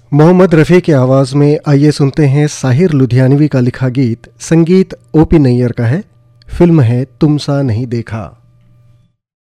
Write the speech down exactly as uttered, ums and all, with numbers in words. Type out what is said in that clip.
मोहम्मद रफ़ी की आवाज़ में आइए सुनते हैं साहिर लुधियानवी का लिखा गीत। संगीत ओपी नैयर का है। फिल्म है तुम सा नहीं देखा।